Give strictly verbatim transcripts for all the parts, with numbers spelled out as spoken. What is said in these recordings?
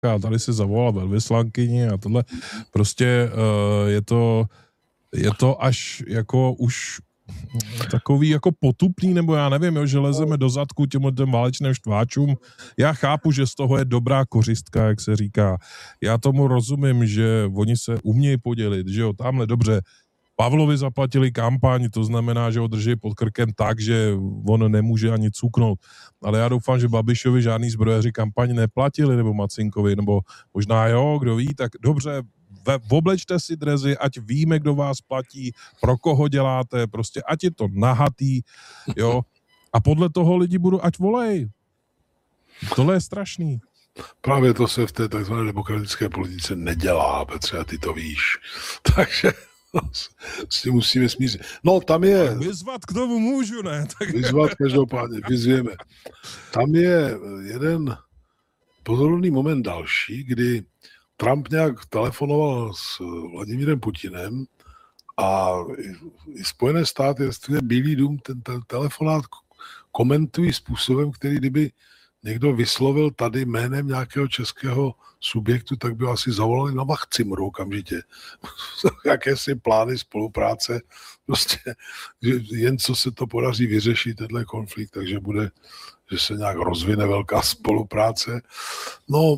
a tady si zavolal velvyslankyni a tohle. Prostě uh, je to je to až jako už takový jako potupný, nebo já nevím, jo, že lezeme do zadku těm těm válečným štváčům. Já chápu, že z toho je dobrá kořistka, jak se říká. Já tomu rozumím, že oni se umějí podělit, že jo, tamhle dobře, Pavlovi zaplatili kampaň, to znamená, že ho drží pod krkem tak, že on nemůže ani cuknout. Ale já doufám, že Babišovi žádný zbrojaři kampaň neplatili, nebo Macinkovi, nebo možná jo, kdo ví, tak dobře, ve, oblečte si drezy, ať víme, kdo vás platí, pro koho děláte, prostě ať je to nahatý, jo. A podle toho lidi budou, ať volej. Tohle je strašný. Právě to se v té takzvané demokratické politice nedělá, Petře, a ty to víš. Takže s tím musíme smířit. No, tam je... Vyzvat k tomu můžu, ne? Tak... Vyzvat každopádně, vyzvěme. Tam je jeden pozorovný moment další, kdy Trump nějak telefonoval s Vladimírem Putinem a i Spojené státy, jestli Bílý dům, ten telefonát komentují způsobem, který kdyby někdo vyslovil tady jménem nějakého českého subjektu, tak by asi zavolali na Machcimru okamžitě. Jakési plány spolupráce, prostě jen co se to podaří vyřešit, tenhle konflikt, takže bude, že se nějak rozvine velká spolupráce. No,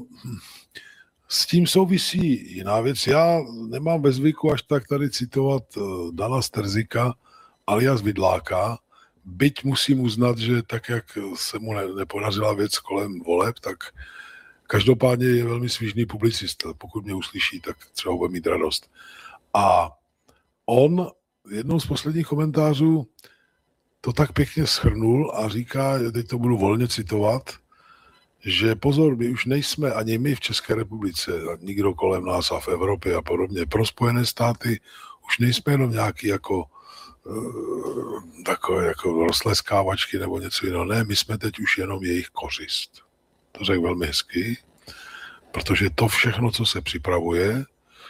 s tím souvisí jiná věc. Já nemám ve zvyku až tak tady citovat Dana Sterzika alias Vidláka, byť musím uznat, že tak, jak se mu nepodařila věc kolem voleb, tak každopádně je velmi svížný publicista. Pokud mě uslyší, tak třeba bude mít radost. A on jednou z posledních komentářů to tak pěkně shrnul a říká, teď to budu volně citovat, že pozor, my už nejsme ani my v České republice, nikdo kolem nás a v Evropě a podobně. Pro Spojené státy už nejsme jenom nějaký jako takové jako rozleskávačky nebo něco jiného. Ne, my jsme teď už jenom jejich kořist. To řekl velmi hezky, protože to všechno, co se připravuje,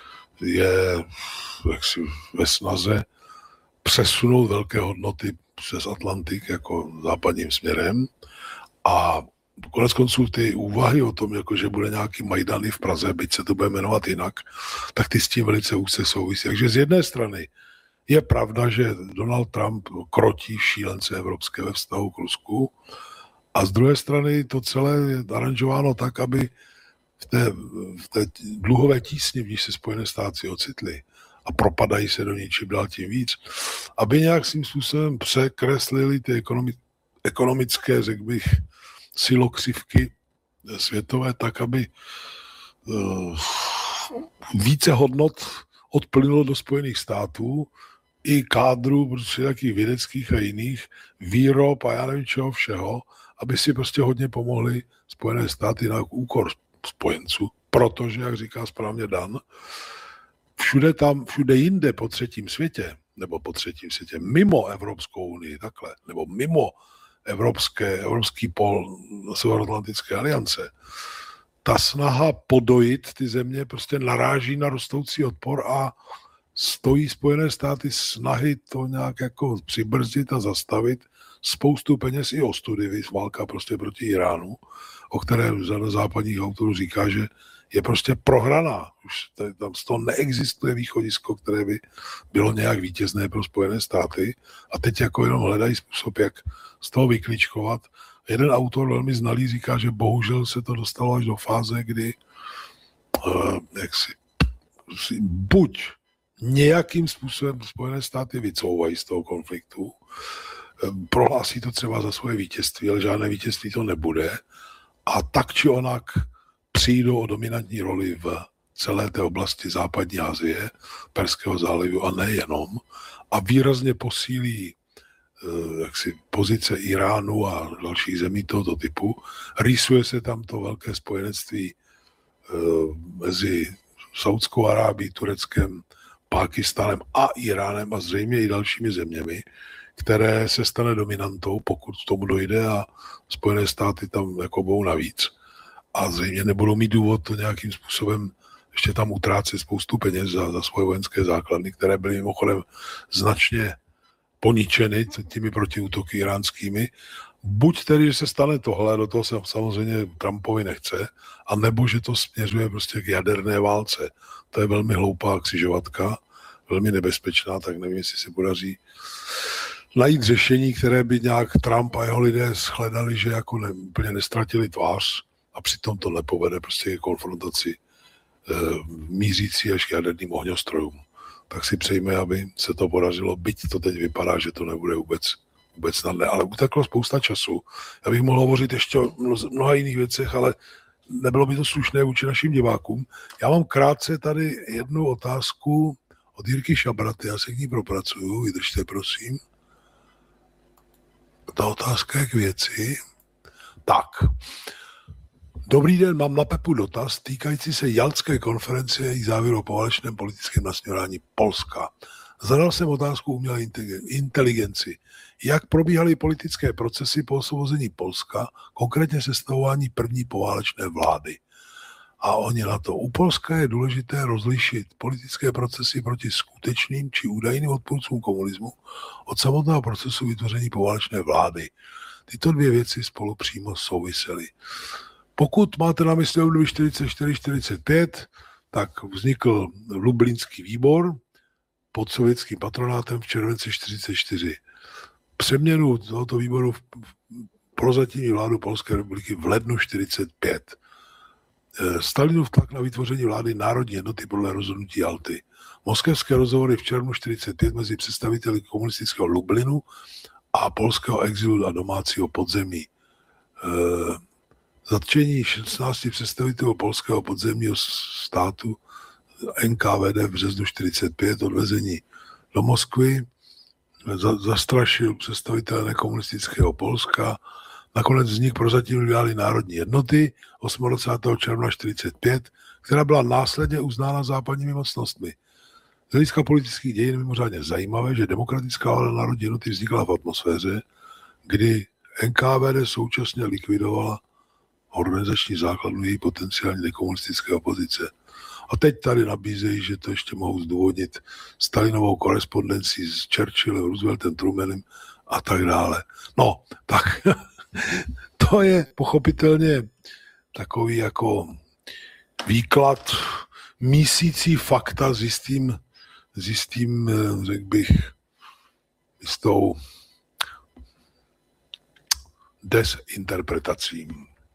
je jaksi ve snaze přesunout velké hodnoty přes Atlantik jako západním směrem a konec konců ty úvahy o tom, jako že bude nějaký Majdany v Praze, byť se to bude jmenovat jinak, tak ty s tím velice úzce souvisí. Takže z jedné strany je pravda, že Donald Trump krotí šílence evropské ve vztahu k Rusku a z druhé strany to celé je aranžováno tak, aby v té, v té dluhové tísni, v níž se Spojené státy ocitly a propadají se do ní čím dál tím víc, aby nějak svým způsobem překreslili ty ekonomi, ekonomické, řekl bych, silokřivky světové tak, aby uh, více hodnot odplynulo do Spojených států, i kádru, protože takých vědeckých a jiných, výrob a já nevím čeho všeho, aby si prostě hodně pomohli Spojené státy na úkor spojenců, protože, jak říká správně Dan, všude tam, všude jinde po třetím světě, nebo po třetím světě, mimo Evropskou unii, takhle, nebo mimo evropské, evropský pol Severoatlantické aliance, ta snaha podojit ty země prostě naráží na rostoucí odpor a stojí Spojené státy snahy to nějak jako přibrzdit a zastavit. Spoustu peněz i ostudy, válka prostě proti Iránu, o které řada západních autorů říká, že je prostě prohraná. Už tam z toho neexistuje východisko, které by bylo nějak vítězné pro Spojené státy a teď jako jenom hledají způsob, jak z toho vykličkovat. Jeden autor velmi znalý říká, že bohužel se to dostalo až do fáze, kdy uh, jak si, buď nějakým způsobem Spojené státy vycouvají z toho konfliktu, prohlásí to třeba za svoje vítězství, ale žádné vítězství to nebude a tak či onak přijdou o dominantní roli v celé té oblasti západní Asie, Perského zálivu a nejenom a výrazně posílí jaksi pozice Iránu a dalších zemí tohoto typu. Rýsuje se tam to velké spojenectví mezi Saudskou Arábií, Tureckem, Pákistánem a Iránem a zřejmě i dalšími zeměmi, které se stane dominantou, pokud k tomu dojde a Spojené státy tam jako budou navíc. A zřejmě nebudou mít důvod to nějakým způsobem ještě tam utrácet spoustu peněz za, za svoje vojenské základny, které byly mimochodem značně poničeny těmi protiútoky iránskými. buď tedy, že se stane tohle, do toho se samozřejmě Trumpovi nechce, a nebo že to směřuje prostě k jaderné válce. To je velmi hloupá křižovatka, velmi nebezpečná, tak nevím, jestli se podaří najít řešení, které by nějak Trump a jeho lidé shledali, že jako ne, úplně nestratili tvář, a přitom to nepovede prostě k konfrontaci e, mířící až k jaderným ohňostrojům. Tak si přejme, aby se to podařilo, byť to teď vypadá, že to nebude vůbec, vůbec snadné. Ale uteklo spousta času. Já bych mohl hovořit ještě o mnoha jiných věcech, ale nebylo by to slušné vůči našim divákům. Já mám krátce tady jednu otázku od Jirky Šabraty, já se k ní propracuju, vydržte prosím. Ta otázka je k věci. Tak. Dobrý den, mám na Pepu dotaz týkající se Jaltské konference a jejich závěru o poválečném politickém nasměrování Polska. Zadal jsem otázku umělé inteligenci. Jak probíhaly politické procesy po osvobození Polska, konkrétně sestavování první poválečné vlády? A oni na to. U Polska je důležité rozlišit politické procesy proti skutečným či údajným odpůrcům komunismu od samotného procesu vytvoření poválečné vlády. Tyto dvě věci spolu přímo souvisely. Pokud máte na mysli období čtyřicet čtyři čtyřicet pět, tak vznikl Lublinský výbor pod sovětským patronátem v červenci čtyřicet čtyři. Přeměnu tohoto výboru v prozatímní vládu Polské republiky v lednu čtyřicet pět. Stalinův tlak na vytvoření vlády národní jednoty podle rozhodnutí Jalty. Moskevské rozhovory v červnu čtyřicet pět mezi představiteli komunistického Lublinu a polského exilu a domácího podzemí. Zatčení šestnácti představitelů polského podzemního státu N K V D v březnu čtyřicet pět, odvezení do Moskvy, zastrašil představitele nekomunistického Polska, nakonec vznik prozatímní vlády národní jednoty dvacátého osmého června čtyřicet pět, která byla následně uznána západními mocnostmi. Z hlediska politických dějin je mimořádně zajímavé, že demokratická vláda národní jednoty vznikla v atmosféře, kdy N K V D současně likvidovala organizační základnu její potenciální nekomunistické opozice. A teď tady nabízejí, že to ještě mohou zdůvodnit Stalinovou korespondencí s Churchillem, Rooseveltem, Trumanem a tak dále. No, tak to je pochopitelně takový jako výklad mísící fakta s jistým, s jistým, řekl bych, jistou desinterpretací.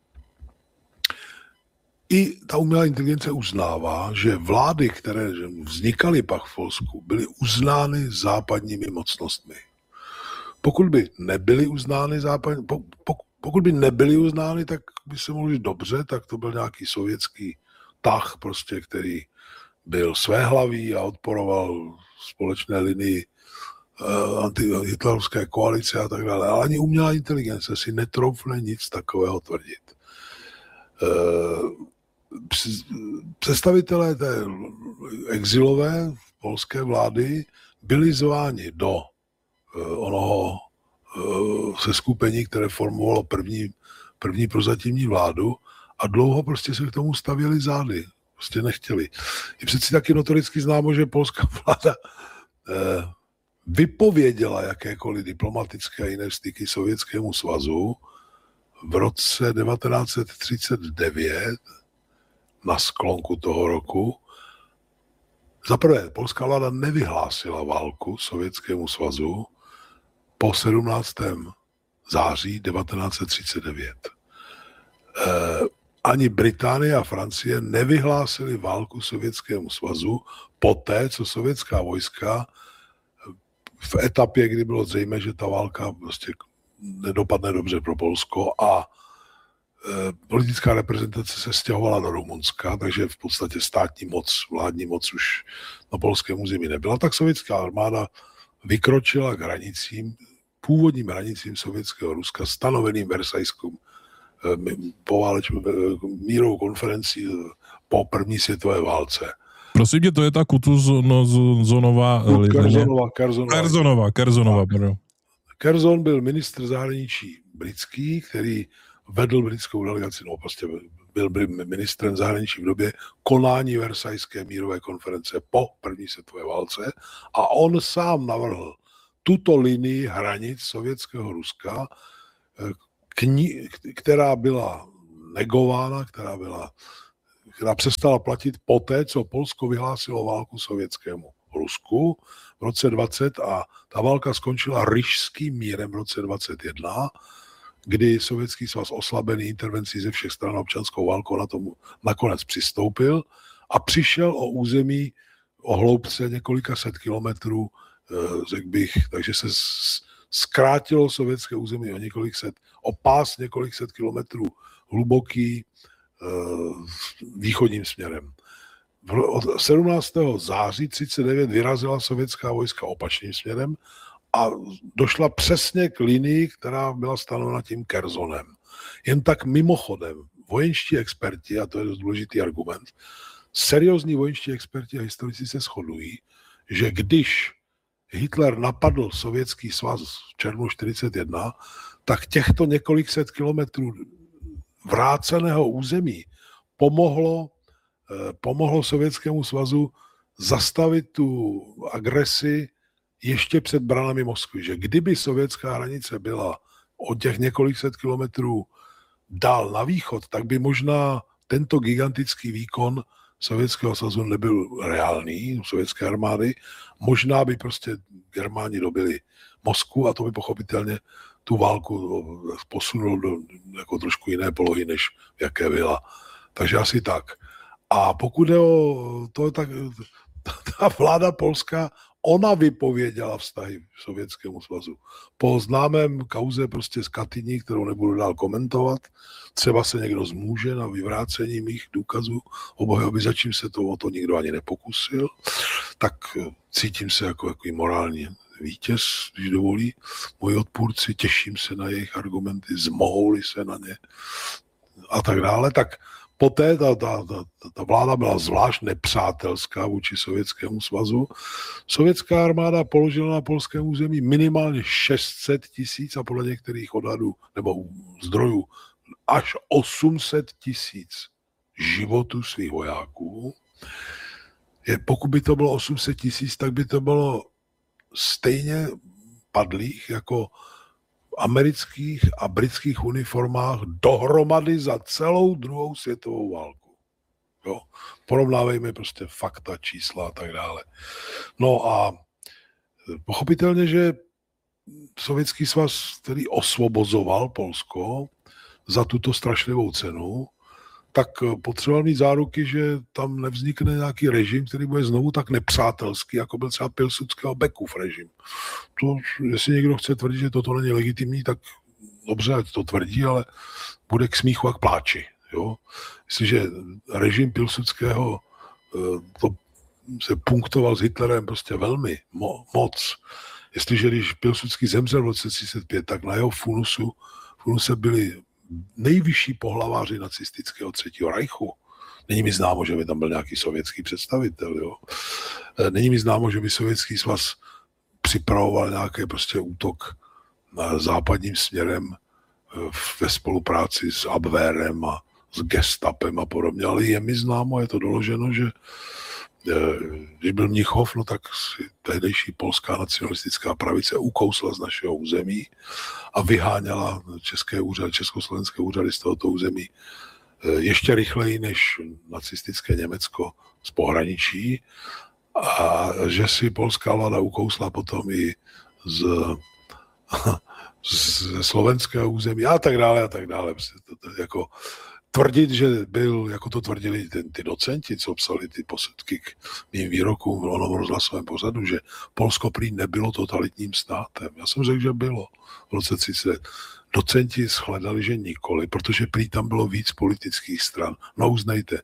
I ta umělá inteligence uznává, že vlády, které vznikaly pak v Polsku, byly uznány západními mocnostmi. Pokud by nebyly uznány západní, pokud by nebyly uznány, tak by se mohlo říct dobře, tak to byl nějaký sovětský tah, prostě, který byl svéhlavý a odporoval společné linii uh, antihitlerovské koalice a tak dále. Ale ani umělá inteligence si netroufne nic takového tvrdit. Uh, Představitelé té exilové polské vlády byli zváni do uh, onoho uh, seskupení, které formovalo první, první prozatímní vládu, a dlouho prostě se k tomu stavěli zády. Prostě nechtěli. Je přeci taky notoricky známo, že polská vláda uh, vypověděla jakékoliv diplomatické a jiné styky Sovětskému svazu v roce devatenáct set třicet devět, na sklonku toho roku. Za prvé, polská vláda nevyhlásila válku Sovětskému svazu po sedmnáctého září devatenáct set třicet devět. Eh, ani Británie a Francie nevyhlásily válku Sovětskému svazu poté, co sovětská vojska v etapě, kdy bylo zřejmé, že ta válka prostě nedopadne dobře pro Polsko a politická reprezentace se stěhovala do Rumunska, takže v podstatě státní moc, vládní moc už na polském území nebyla, tak sovětská armáda vykročila k hranicím, původním hranicím sovětského Ruska, stanoveným Versajskou mírovou konferencí po první světové válce. Prosím tě, to je ta Kutuzonová linie? Kerzonová, Kerzonová. Kerzonová, Kerzonová, pardon. Kerzon byl ministr zahraničí britský, který vedl britskou delegaci, no prostě byl, byl ministrem zahraničí v době konání Versajské mírové konference po první světové válce, a on sám navrhl tuto linii hranic sovětského Ruska kni- která byla negována, která byla, která přestala platit poté, co Polsko vyhlásilo válku sovětskému Rusku v roce dvacet a ta válka skončila Ryšským mírem v roce dvacet jedna, kdy Sovětský svaz oslabený intervencí ze všech stran občanskou válkou na tomu nakonec přistoupil a přišel o území o hloubce několika set kilometrů, řekl bych, takže se zkrátilo sovětské území o několik set, o pás několik set kilometrů hluboký východním směrem. Od sedmnáctého září třicet devět vyrazila sovětská vojska opačným směrem a došla přesně k linii, která byla stanovena tím Kerzonem. Jen tak mimochodem, vojenští experti, a to je dost důležitý argument, seriózní vojenští experti a historici se shodují, že když Hitler napadl Sovětský svaz v červnu čtyřicet jedna, tak těchto několik set kilometrů vráceného území pomohlo, pomohlo Sovětskému svazu zastavit tu agresi ještě před branami Moskvy. Že kdyby sovětská hranice byla o těch několik set kilometrů dál na východ, tak by možná tento gigantický výkon Sovětského svazu nebyl reálný, sovětské armády. Možná by prostě Germáni dobili Moskvu a to by pochopitelně tu válku posunulo do jako trošku jiné polohy, než jaké byla. Takže asi tak. A pokud je o to, tak ta vláda polská, ona vypověděla vztahy v Sovětskému svazu. Po známém kauze prostě z Katyní, kterou nebudu dál komentovat, třeba se někdo zmůže na vyvrácení mých důkazů obhajoby, začím se to o to nikdo ani nepokusil, tak cítím se jako takový morální vítěz, když dovolí moji odpůrci, těším se na jejich argumenty, zmohou-li se na ně a tak dále, tak poté ta, ta, ta, ta vláda byla zvlášť nepřátelská vůči Sovětskému svazu. Sovětská armáda položila na polském území minimálně šest set tisíc a podle některých odhadů nebo zdrojů až osm set tisíc životů svých vojáků. Je, pokud by to bylo osm set tisíc, tak by to bylo stejně padlých jako amerických a britských uniformách dohromady za celou druhou světovou válku. Jo? Porovnávejme prostě fakta, čísla a tak dále. No a pochopitelně, že Sovětský svaz, který osvobozoval Polsko za tuto strašlivou cenu, tak potřeboval mít záruky, že tam nevznikne nějaký režim, který bude znovu tak nepřátelský, jako byl třeba Pilsudského Bekův režim. To, jestli někdo chce tvrdit, že toto není legitimní, tak dobře, ať to tvrdí, ale bude k smíchu a k pláči. Jo? Jestliže režim Pilsudského to se punktoval s Hitlerem prostě velmi mo- moc, jestliže když Pilsudský zemřel v roce třicet pět, tak na jeho funusu, funuse byli nejvyšší pohlaváři nacistického třetího rajchu. Není mi známo, že by tam byl nějaký sovětský představitel. Jo? Není mi známo, že by Sovětský svaz připravoval nějaký prostě útok na západním směrem ve spolupráci s Abwehrem a s Gestapem a podobně. Ale je mi známo, je to doloženo, že když byl Mnichov, no tak si tehdejší polská nacionalistická pravice ukousla z našeho území a vyháněla české úřady, československé úřady z tohoto území ještě rychleji než nacistické Německo z pohraničí a že si polská vláda ukousla potom i z, z slovenského území a tak dále a tak dále. Jako tvrdit, že byl, jako to tvrdili ty, ty docenti, co psali ty posledky k mým výrokům v onom rozhlasovém pořadu, že Polsko prý nebylo totalitním státem. Já jsem řekl, že bylo v roce třicet. Docenti shledali, že nikoli, protože prý tam bylo víc politických stran. No uznejte.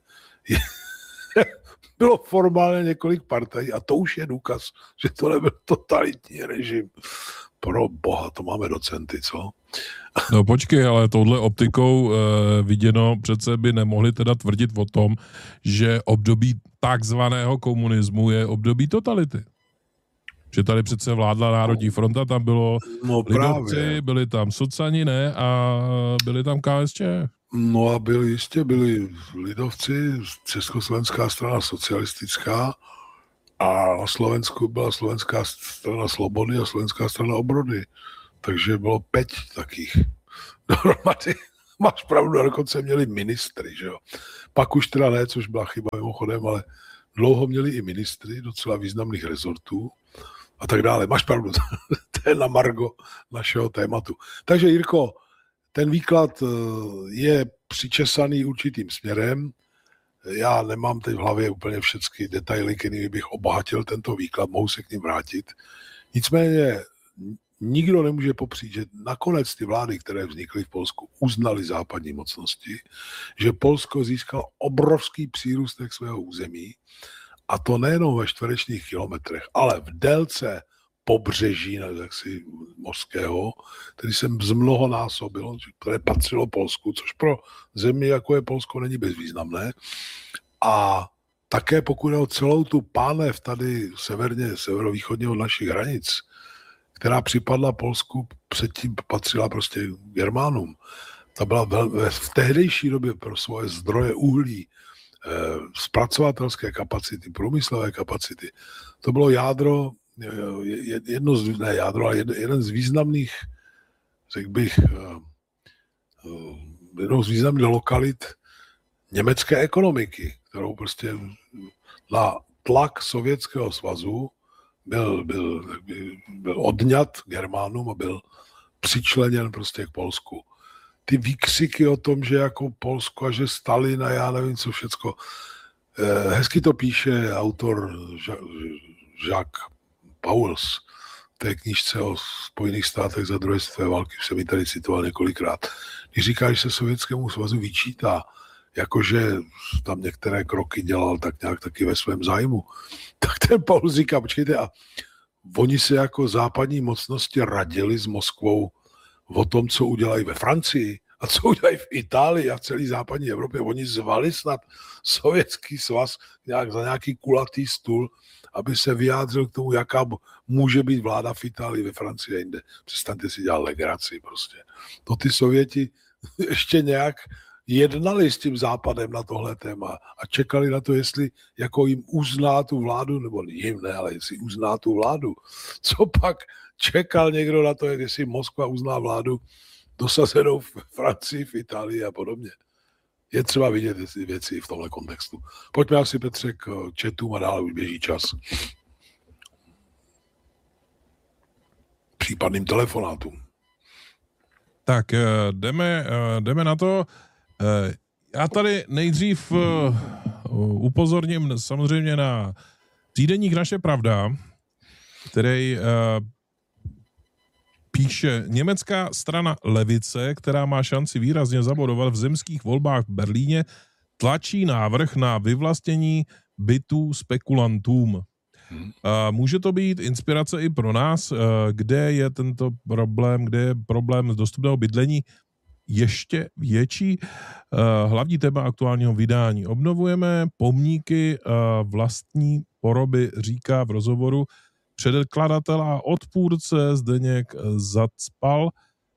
Bylo formálně několik partají a to už je důkaz, že to nebyl totalitní režim. Pro boha, to máme docenty, co? No počkej, ale touhle optikou e, viděno přece by nemohli teda tvrdit o tom, že období takzvaného komunismu je období totality. Že tady přece vládla Národní fronta, tam bylo no, lidovci, byli tam socani, ne? A byli tam K S Č. No a byli jistě, byli lidovci, Československá strana socialistická a na Slovensku byla Slovenská strana slobody a Slovenská strana obrody. Takže bylo pět takých. dohromady. Máš pravdu, dokonce měli ministry, že jo. Pak už teda ne, což byla chyba mimochodem, ale dlouho měli i ministry docela významných rezortů a tak dále. Máš pravdu, to je na margo našeho tématu. Takže Jirko, ten výklad je přičesaný určitým směrem. Já nemám teď v hlavě úplně všechny detaily, kterými bych obohatil tento výklad, mohu se k ním vrátit. Nicméně nikdo nemůže popřít, že nakonec ty vlády, které vznikly v Polsku, uznaly západní mocnosti, že Polsko získalo obrovský přírůstek svého území, a to nejenom ve čtverečních kilometrech, ale v délce pobřeží jaksi, mořského, který se zmnohonásobilo, které patřilo Polsku, což pro zemi, jako je Polsko, není bezvýznamné. A také pokud je o celou tu pánev tady severně, severovýchodně od našich hranic, která připadla Polsku, předtím patřila prostě Germánům. Ta byla vel, v tehdejší době pro svoje zdroje uhlí, eh, zpracovatelské kapacity, průmyslové kapacity. To bylo jádro, jedno z, ne jádro, ale jeden z významných, řekl bych, jednou z významných lokalit německé ekonomiky, kterou prostě na tlak Sovětského svazu byl, byl, byl odňat Germánům a byl přičleněn prostě k Polsku. Ty výkřiky o tom, že jako Polsko a že Stalin a já nevím co všecko. Hezky to píše autor Jacques Pauls v té knížce o Spojených státech za druhé světové války, už jsem ji tady citoval několikrát. Když říká, že se Sovětskému svazu vyčítá, jakože tam některé kroky dělal tak nějak taky ve svém zájmu, tak ten Paul říká, počkejte, a oni se jako západní mocnosti radili s Moskvou o tom, co udělají ve Francii a co udělají v Itálii a v celé západní Evropě. Oni zvali snad Sovětský svaz nějak za nějaký kulatý stůl, aby se vyjádřil k tomu, jaká může být vláda v Itálii, ve Francii a jinde. Přestaňte si dělat legraci prostě. To ty Sověti ještě nějak jednali s tím západem na tohle téma a čekali na to, jestli jako jim uzná tu vládu, nebo jim ne, ale jestli uzná tu vládu. Co pak čekal někdo na to, jestli Moskva uzná vládu dosazenou v Francii, v Itálii a podobně. Je třeba vidět ty věci v tomhle kontextu. Pojďme asi, Petře, k chatům a dále už běží čas. Případným telefonátům. Tak jdeme, jdeme na to. Já tady nejdřív upozorním samozřejmě na týdeník Naše pravda, který píše: německá strana levice, která má šanci výrazně zabodovat v zemských volbách v Berlíně, tlačí návrh na vyvlastnění bytů spekulantům. Hmm. Může to být inspirace i pro nás, kde je tento problém, kde je problém z dostupného bydlení ještě větší. Hlavní téma aktuálního vydání. Obnovujeme pomníky vlastní poroby, říká v rozhovoru předkladatel a odpůrce Zdeněk Zacpal,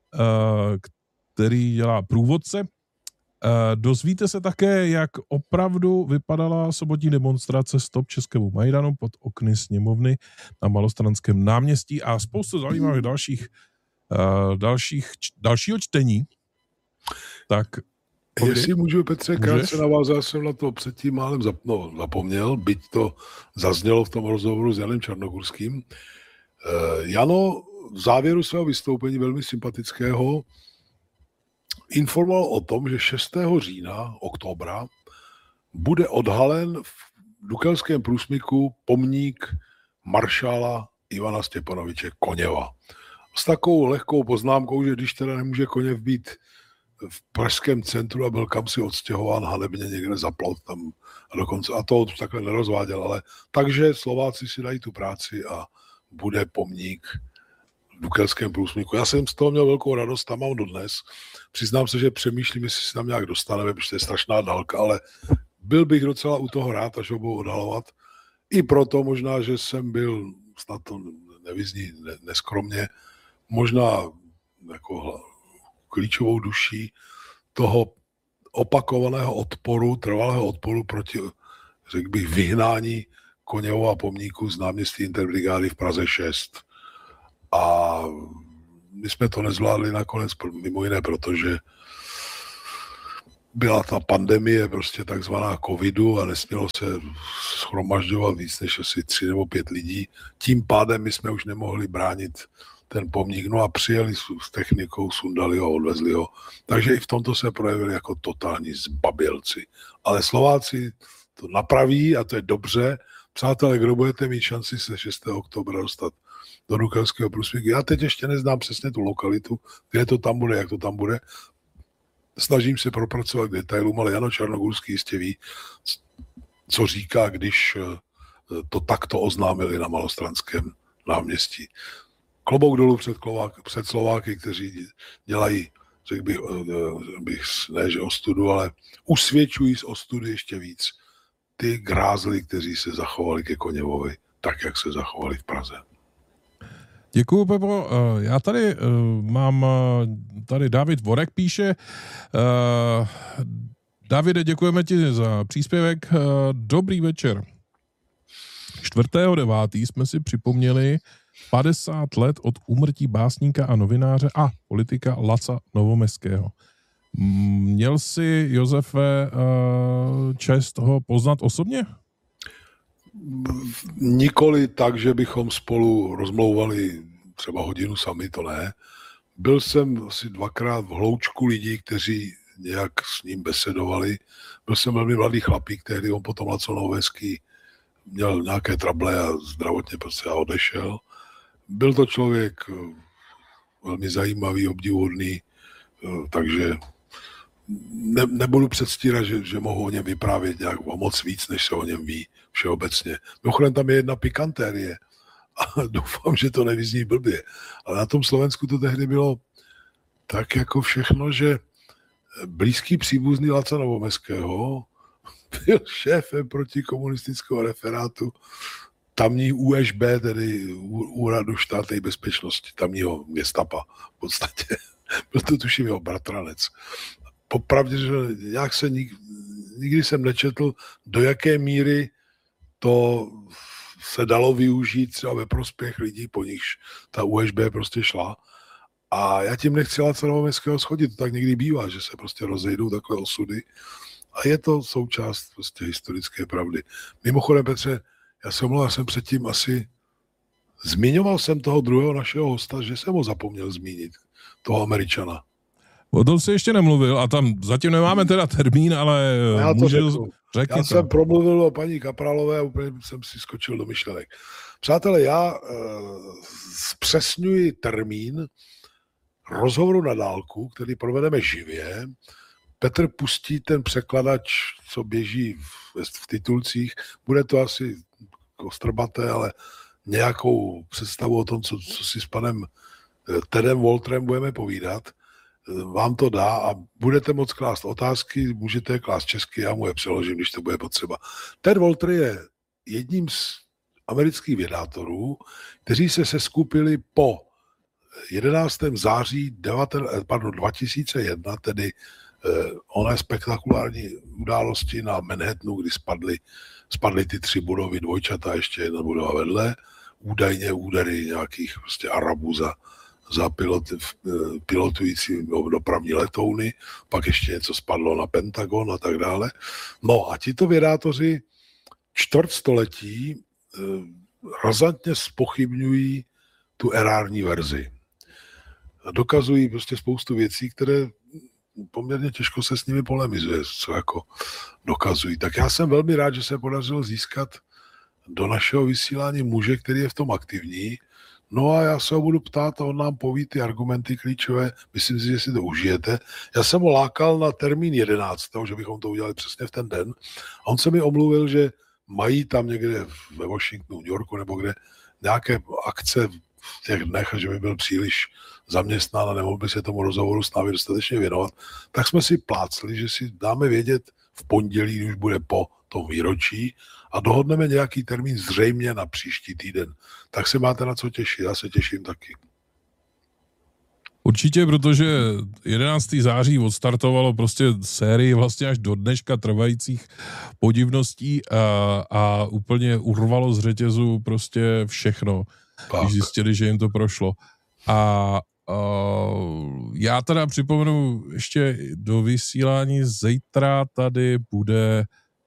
který dělá průvodce. Dozvíte se také, jak opravdu vypadala sobotní demonstrace Stop Českému Majdanu pod okny sněmovny na Malostranském náměstí a spoustu zajímavých dalších, dalších dalšího čtení. Tak jestli můžu, Petře, krátce navázat, jsem na to předtím málem zap, no, zapomněl, byť to zaznělo v tom rozhovoru s Janem Čarnogurským. Eh, Jano v závěru svého vystoupení velmi sympatického informoval o tom, že šestého října, oktobra, bude odhalen v Dukelském průsmyku pomník maršála Ivana Stěpanoviče Koněva. S takovou lehkou poznámkou, že když teda nemůže Koněv být v pražském centru a byl kam si odstěhován hanebně někde za plot tam a dokonce, a to takhle nerozváděl, ale takže Slováci si dají tu práci a bude pomník v Dukelském průsmyku. Já jsem z toho měl velkou radost, tam mám dodnes. Přiznám se, že přemýšlím, jestli si tam nějak dostaneme, protože to je strašná dálka, ale byl bych docela u toho rád, až ho budou odhalovat. I proto možná, že jsem byl, snad to nevyzní neskromně, možná jako klíčovou duší toho opakovaného odporu, trvalého odporu proti, řekl bych, vyhnání Koněvova pomníku z náměstí Interbrigády v Praze šest. A my jsme to nezvládli nakonec, mimo jiné, protože byla ta pandemie, prostě takzvaná covidu a nesmělo se shromažďovat víc než asi tři nebo pět lidí. Tím pádem my jsme už nemohli bránit ten pomník, no a přijeli s technikou, sundali ho, odvezli ho. Takže i v tomto se projevili jako totální zbabělci. Ale Slováci to napraví a to je dobře. Přátelé, kdo budete mít šanci se šestého oktobra dostat do Dukelského průsmyku? Já teď ještě neznám přesně tu lokalitu, kde to tam bude, jak to tam bude. Snažím se propracovat k detailům, ale Jano Čarnogůrský jistě ví, co říká, když to takto oznámili na Malostranském náměstí. Klobouk dolů před, Klováky, před Slováky, kteří dělají, řekl bych, bych, ne že ostudu, ale usvědčují z ostudy ještě víc ty grázly, kteří se zachovali ke Koněvovi, tak, jak se zachovali v Praze. Děkuju, Pepo. Já tady mám, tady David Vorek píše. Davide, děkujeme ti za příspěvek. Dobrý večer. čtvrtého devátého jsme si připomněli padesát let od úmrtí básníka a novináře a politika Laca Novomeského. Měl jsi, Josefe, čest ho poznat osobně? Nikoli tak, že bychom spolu rozmlouvali třeba hodinu sami, to ne. Byl jsem asi dvakrát v hloučku lidí, kteří nějak s ním besedovali. Byl jsem velmi mladý chlapík, tehdy on potom Laco Novomeský měl nějaké trable a zdravotně prostě odešel. Byl to člověk velmi zajímavý, obdivuhodný, takže ne, nebudu předstírat, že, že mohu o něm vyprávět nějak o moc víc, než se o něm ví všeobecně. Mimochodem tam je jedna pikantérie a doufám, že to nevyzní blbě. Ale na tom Slovensku to tehdy bylo tak jako všechno, že blízký příbuzný Laca Novomeského byl šéfem protikomunistického referátu tamní U Š B, tedy Úradu štátní bezpečnosti, tamního gestapa v podstatě. Byl to tuším jeho bratranec. Popravdě, že nějak se nik, nikdy jsem nečetl, do jaké míry to se dalo využít třeba ve prospěch lidí, po nichž ta U Š B prostě šla. A já tím nechci Laca Novomeského schodit, to tak někdy bývá, že se prostě rozejdou takové osudy. A je to součást prostě historické pravdy. Mimochodem, Petře, já jsem mluvil, já jsem předtím asi zmiňoval jsem toho druhého našeho hosta, že jsem ho zapomněl zmínit, toho Američana. O tom si ještě nemluvil a tam zatím nemáme teda termín, ale já to může řeknu. Řekni já to. jsem promluvil o paní Kapralové a úplně jsem si skočil do myšlenek. Přátelé, já e, zpřesňuji termín rozhovoru na dálku, který provedeme živě. Petr pustí ten překladač, co běží v, v titulcích. Bude to asi kostrbaté, ale nějakou představu o tom, co, co si s panem Tedem Wolterem budeme povídat, vám to dá a budete moct klást otázky, můžete je klást česky, já mu je přeložím, když to bude potřeba. Ted Wolter je jedním z amerických vědátorů, kteří se seskupili po jedenáctého září dva tisíce jedna, tedy eh, oné spektakulární události na Manhattanu, kdy spadly, spadly ty tři budovy, dvojčata, ještě jedna budova vedle, údajně údery nějakých prostě Arabů za, za pilot, pilotující dopravní letouny, pak ještě něco spadlo na Pentagon a tak dále. No a tito vědátoři čtvrtstoletí eh, razantně zpochybňují tu erární verzi. A dokazují prostě spoustu věcí, které poměrně těžko se s nimi polemizuje, co jako dokazují. Tak já jsem velmi rád, že se podařilo získat do našeho vysílání muže, který je v tom aktivní. No a já se ho budu ptát a on nám poví ty argumenty klíčové. Myslím si, že si to užijete. Já jsem ho lákal na termín jedenáctého že bychom to udělali přesně v ten den. A on se mi omluvil, že mají tam někde ve Washingtonu, New Yorku nebo kde nějaké akce v těch dnech a že by byl příliš zaměstnán a nemohl by se tomu rozhovoru s námi dostatečně věnovat, tak jsme si plácli, že si dáme vědět v pondělí, když bude po tom výročí a dohodneme nějaký termín zřejmě na příští týden. Tak se máte na co těšit, já se těším taky. Určitě, protože jedenáctého září odstartovalo prostě sérii vlastně až do dneška trvajících podivností a, a úplně urvalo z řetězu prostě všechno, tak. Když zjistili, že jim to prošlo. A uh, já teda připomenu ještě do vysílání zítra tady bude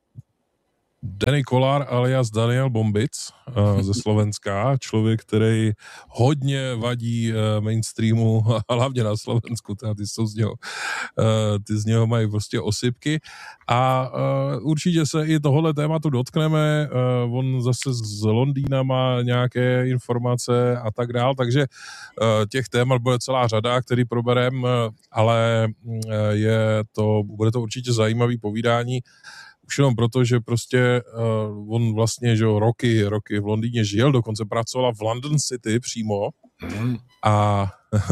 Danny Kollár alias Daniel Bombic uh, ze Slovenska, člověk, který hodně vadí uh, mainstreamu, hlavně na Slovensku, teda ty jsou z něho, uh, ty z něho mají prostě osypky a uh, určitě se i tohohle tématu dotkneme, uh, on zase z Londýna má nějaké informace a tak dál, takže uh, těch témat bude celá řada, který proberem, uh, ale uh, je to, bude to určitě zajímavý povídání, už jenom proto, že prostě uh, on vlastně, že roky, roky v Londýně žil, dokonce pracoval v London City přímo mm. a,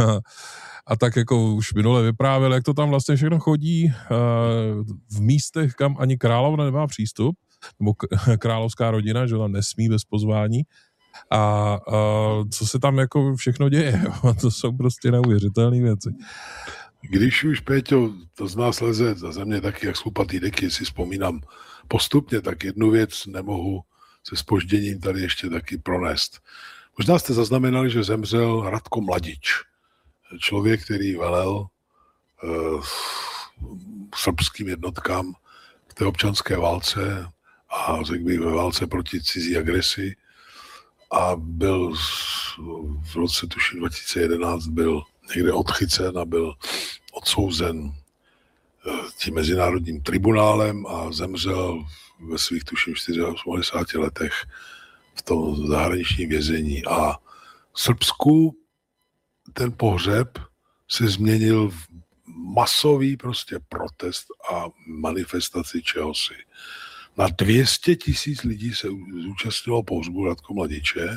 a tak jako už minule vyprávěl, jak to tam vlastně všechno chodí uh, v místech, kam ani královna nemá přístup, nebo k- královská rodina, že tam nesmí bez pozvání a uh, co se tam jako všechno děje, jo? To jsou prostě neuvěřitelné věci. Když už, Péťo, to z nás leze za země taky jak slupatý deky, si vzpomínám postupně, tak jednu věc nemohu se zpožděním tady ještě taky pronést. Možná jste zaznamenali, že zemřel Radko Mladič, člověk, který velel uh, srbským jednotkám v té občanské válce a řekl bych ve válce proti cizí agresi a byl v roce tuším dva tisíce jedenáct byl někde odchycen a byl odsouzen tím mezinárodním tribunálem a zemřel ve svých tuším osmadesáti čtyřech letech v tom zahraničním vězení. A v Srbsku ten pohřeb se změnil v masový prostě protest a manifestaci čehosi. Na dvě stě tisíc lidí se zúčastnilo pohřbu Radko Mladiče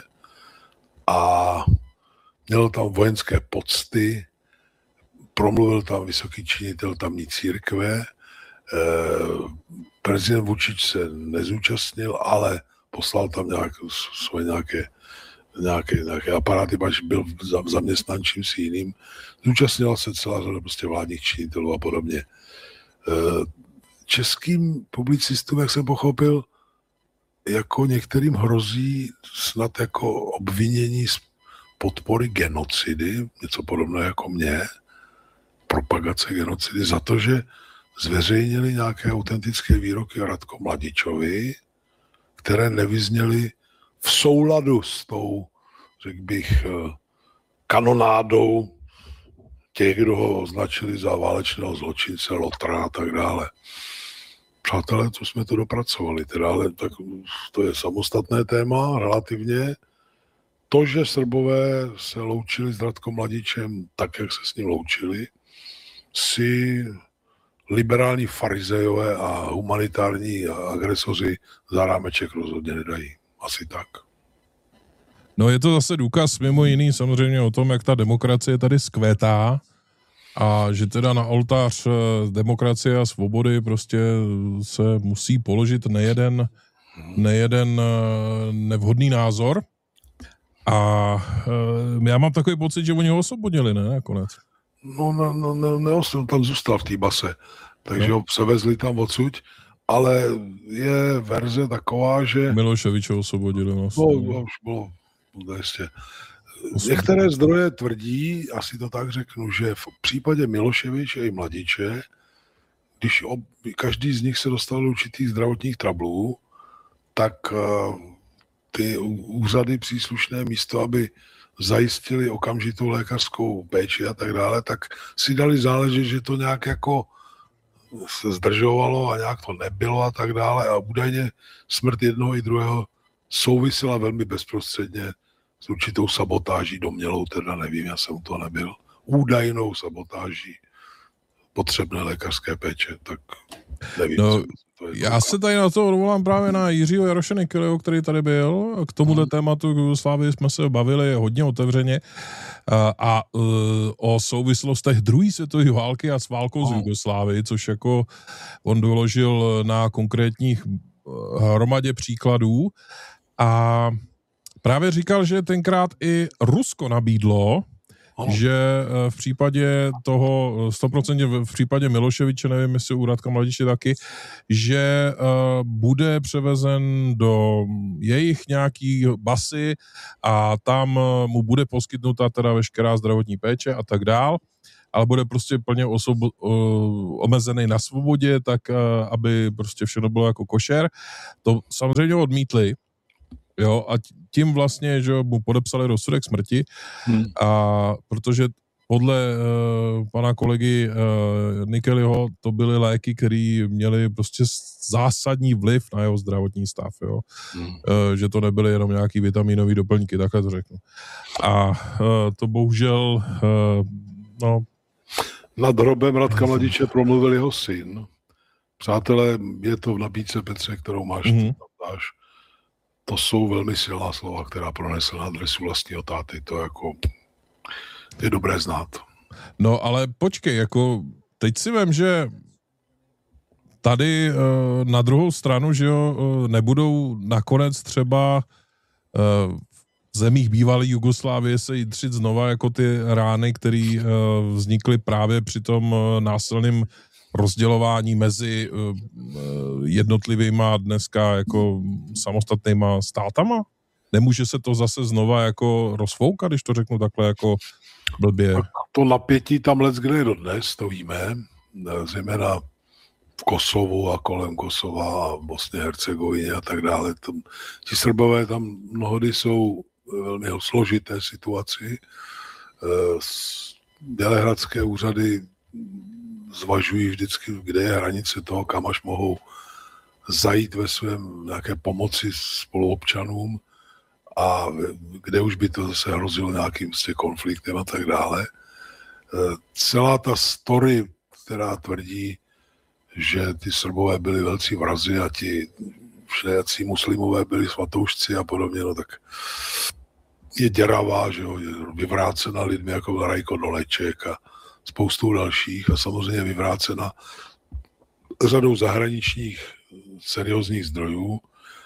a měl tam vojenské pocty, promluvil tam vysoký činitel tamní církve, prezident Vučić se nezúčastnil, ale poslal tam nějak, svoje nějaké, nějaké, nějaké aparáty, až byl zaměstnán čímsi jiným. Zúčastnila se celá řada prostě vládních činitelů a podobně. Českým publicistům, jak jsem pochopil, jako některým hrozí snad jako obvinění z podpory genocidy, něco podobného jako mě, propagace genocidy, za to, že zveřejnili nějaké autentické výroky o Radko Mladičovi, které nevyzněly v souladu s tou, řekl bych, kanonádou těch, kdo ho označili za válečného zločince, lotra a tak dále. Přátelé, to jsme to dopracovali, teda, ale tak to je samostatné téma relativně. To, že Srbové se loučili s Radkom Mladičem tak, jak se s ním loučili, si liberální farizejové a humanitární agresoři za rámeček rozhodně nedají. Asi tak. No je to zase důkaz mimo jiný samozřejmě o tom, jak ta demokracie tady skvétá a že teda na oltář demokracie a svobody prostě se musí položit nejeden, nejeden nevhodný názor. A e, já mám takový pocit, že oni ho osvobodili, ne, nakonec? No, no, no, no neostil, tam zůstal v té base, takže no. ho převezli tam odsud, ale je verze taková, že... Miloševiče osvobodili. Vlastně. No, no, už bylo, no, ještě. Některé zdroje tvrdí, asi to tak řeknu, že v případě Miloševiče i Mladiče, když ob, každý z nich se dostal do určitých zdravotních trablů, tak ty úřady příslušné místo, aby zajistili okamžitou lékařskou péči a tak dále, tak si dali záležet, že to nějak jako se zdržovalo a nějak to nebylo a tak dále a údajně smrt jednoho i druhého souvisela velmi bezprostředně s určitou sabotáží domnělou, teda nevím, já jsem to nebyl, údajnou sabotáží potřebné lékařské péče, tak nevím. No, já se tady na to odvolám právě na Jiřího Jaroše Nikyleho, který tady byl. K tomuto tématu k Jugoslávii jsme se bavili hodně otevřeně a, a o souvislostech druhé světové války a s válkou z Jugoslávii, což jako on doložil na konkrétních hromadě příkladů a právě říkal, že tenkrát i Rusko nabídlo Ano. že v případě toho, sto procent v případě Miloševiče, nevím, jestli u Radka Mladiče taky, že uh, bude převezen do jejich nějaký basy a tam uh, mu bude poskytnuta teda veškerá zdravotní péče a tak dál, ale bude prostě plně osob, uh, omezený na svobodě, tak uh, aby prostě všechno bylo jako košer. To samozřejmě odmítli, jo, a tím vlastně, že mu podepsali rozsudek smrti, hmm. a protože podle uh, pana kolegy uh, Nikeliho to byly léky, které měly prostě zásadní vliv na jeho zdravotní stav, jo. Hmm. Uh, že to nebyly jenom nějaký vitaminové doplňky, takhle to řeknu. A uh, to bohužel, uh, no... Nad hrobem Radka Mladiče promluvil jeho syn. Přátelé, je to v nabídce, Petře, kterou máš, hmm. dáš. To jsou velmi silná slova, která pronesl na adresu vlastního táty. To jako je dobré znát. No ale počkej, jako teď si vem, že tady e, na druhou stranu, že jo, e, nebudou nakonec třeba e, v zemích bývalé Jugoslávie se jitřit znova jako ty rány, které e, vznikly právě při tom e, násilným rozdělování mezi uh, jednotlivýma dneska jako samostatnýma státama? Nemůže se to zase znova jako rozfoukat, když to řeknu takhle jako blbě? To napětí tam leckde je dodnes, to víme, zejména v Kosovu a kolem Kosova a Bosně, Hercegovině a tak dále. Tam, ti Srbové tam mnohdy jsou velmi složité situaci. Bělehradské úřady zvažují vždycky, kde je hranice toho, kam až mohou zajít ve svém nějaké pomoci spoluobčanům a kde už by to zase hrozilo nějakým prostě konfliktem a tak dále. Celá ta story, která tvrdí, že ty Srbové byli velcí vrazi a ti všelijací muslimové byli svatoušci a podobně, no tak je děravá, že jo, je vyvrácena lidmi jako byl Rajko Doleček a spoustou dalších a samozřejmě vyvrácena řadou zahraničních seriózních zdrojů.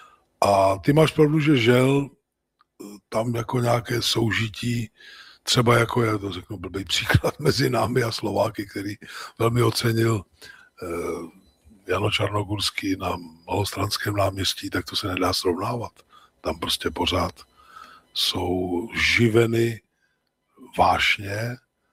A ty máš pravdu, že žel tam jako nějaké soužití, třeba jako, já to řeknu blbý příklad, mezi námi a Slováky, který velmi ocenil eh, Jano Čarnogurský na Malostranském náměstí, tak to se nedá srovnávat. Tam prostě pořád jsou živeny vášně.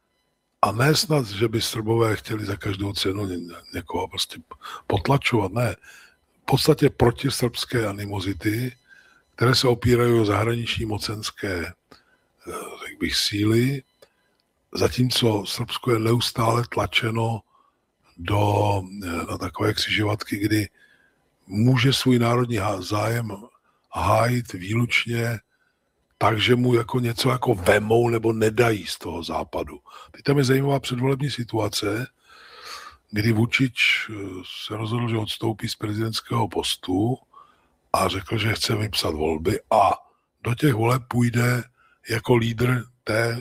A ne snad, že by Srbové chtěli za každou cenu někoho prostě potlačovat, ne. V podstatě protisrbské animozity, které se opírají o zahraniční mocenské, řekl bych, síly, zatímco Srbsko je neustále tlačeno do, na takové křižovatky, kdy může svůj národní zájem hájit výlučně takže mu jako něco jako vemou nebo nedají z toho západu. Teď tam je zajímavá předvolební situace, kdy Vučić se rozhodl, že odstoupí z prezidentského postu a řekl, že chce vypsat volby a do těch voleb půjde jako lídr té,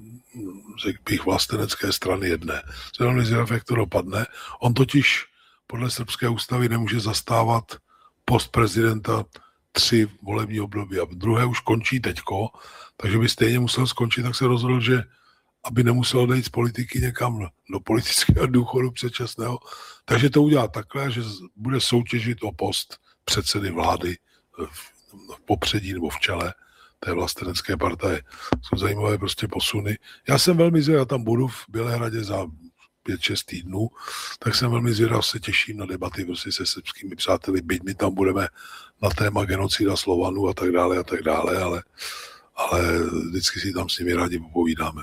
řekl bych, vlastenecké strany jedné. Se velmi zvědav, jak to dopadne. On totiž podle srbské ústavy nemůže zastávat post prezidenta tři volební období a druhé už končí teďko, takže by stejně musel skončit, tak se rozhodl, že aby nemusel odejít z politiky někam do politického důchodu předčasného, takže to udělá takhle, že bude soutěžit o post předsedy vlády v popředí nebo v čele té vlastenecké partaje. Jsou zajímavé prostě posuny. Já jsem velmi zvědav, já tam budu v Bělehradě za pět šest týdnů, tak jsem velmi zvědav, se těším na debaty prostě se srbskými přáteli, byť my tam budeme na téma genocida Slovanů a tak dále a tak dále, ale, ale vždycky si tam s nimi rádi popovídáme.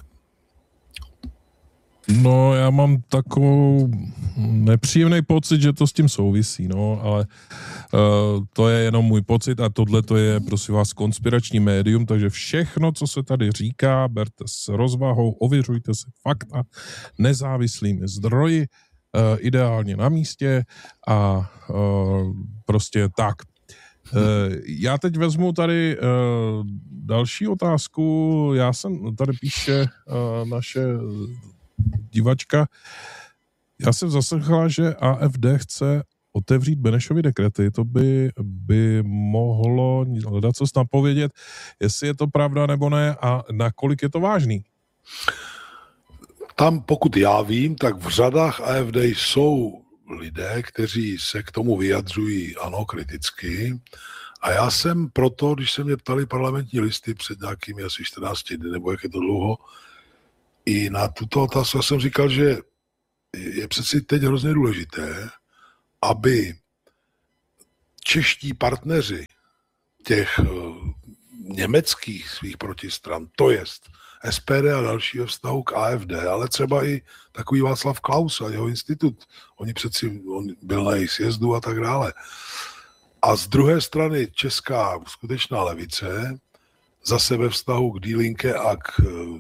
No, já mám takovou nepříjemný pocit, že to s tím souvisí, no, ale uh, to je jenom můj pocit a tohle to je, prosím vás, konspirační médium, takže všechno, co se tady říká, berte s rozvahou, ověřujte si fakta nezávislými zdroji, uh, ideálně na místě a uh, prostě tak. Uh, já teď vezmu tady uh, další otázku, já jsem, tady píše uh, naše divačka. Já jsem zaslechla, že A F D chce otevřít Benešovy dekrety. To by, by mohlo hledat co napovědět, jestli je to pravda nebo ne a nakolik je to vážný. Tam, pokud já vím, tak v řadách A F D jsou lidé, kteří se k tomu vyjadřují, ano, kriticky. A já jsem proto, když se mě ptali parlamentní listy před nějakými asi čtrnácti dny, nebo jak je to dlouho, i na tuto otázku jsem říkal, že je přeci teď hrozně důležité, aby čeští partneři těch německých svých protistran, to jest S P D a další ve vztahu k A F D, ale třeba i takový Václav Klaus a jeho institut, oni přeci, on byl na jejich sjezdu a tak dále. A z druhé strany česká skutečná levice, zase ve vztahu k Die Linke a k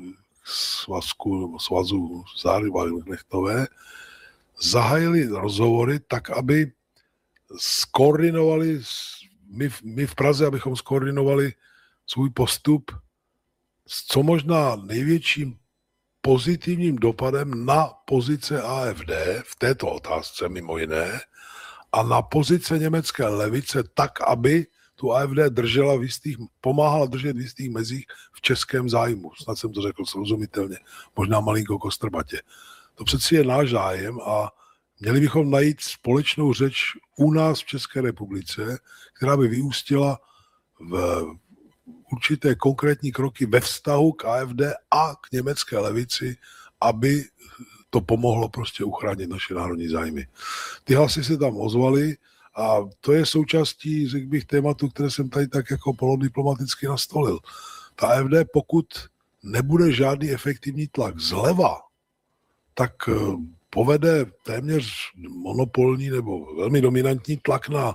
svazku, svazu Záry Wagenknechtové, zahájili rozhovory tak, aby skoordinovali, my, my v Praze, abychom skoordinovali svůj postup s co možná největším pozitivním dopadem na pozice A F D v této otázce mimo jiné a na pozice německé levice tak, aby tu A F D držela v jistých, pomáhala držet v jistých mezích v českém zájmu. Snad jsem to řekl srozumitelně, možná malinko kostrbatě. To přeci je náš zájem a měli bychom najít společnou řeč u nás v České republice, která by vyústila v určité konkrétní kroky ve vztahu k A F D a k německé levici, aby to pomohlo prostě uchránit naše národní zájmy. Ty hlasy se tam ozvaly a to je součástí, řekl bych, tématu, které jsem tady tak jako polodiplomaticky nastolil. Ta A F D, pokud nebude žádný efektivní tlak zleva, tak povede téměř monopolní nebo velmi dominantní tlak na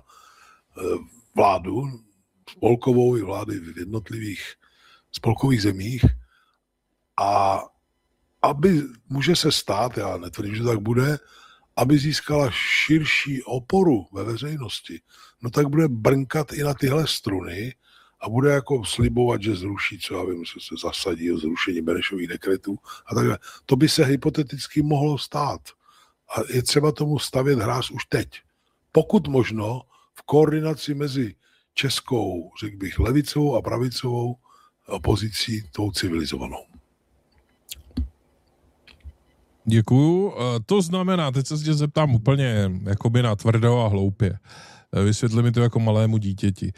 vládu, spolkovou i vlády v jednotlivých spolkových zemích a aby, může se stát, já netvrdím, že tak bude, aby získala širší oporu ve veřejnosti, no tak bude brnkat i na tyhle struny a bude jako slibovat, že zruší, co já vím, že se zasadí o zrušení Benešových dekretů a tak dále. To by se hypoteticky mohlo stát. A je třeba tomu stavět hráz už teď. Pokud možno v koordinaci mezi českou, řekl bych, levicovou a pravicovou opozicí, tou civilizovanou. Děkuju. To znamená, teď se tě zeptám úplně jakoby na tvrdo a hloupě. Vysvětli mi to jako malému dítěti.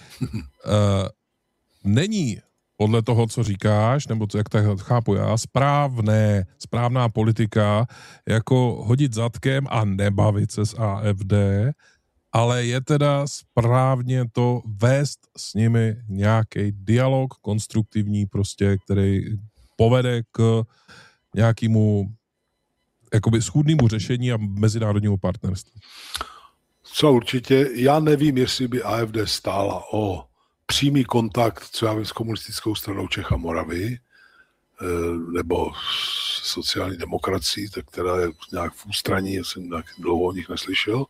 Není podle toho, co říkáš, nebo to, jak tak chápu já, správné, správná politika jako hodit zadkem a nebavit se s A F D, ale je teda správně to vést s nimi nějaký dialog konstruktivní prostě, který povede k nějakému jakoby schůdnému řešení a mezinárodnímu partnerství. Co určitě, já nevím, jestli by A F D stála o přímý kontakt, co já vím, s komunistickou stranou Čech a Moravy, nebo sociální demokracií, tak která je nějak v ústraní, já jsem nějak dlouho o nich neslyšel.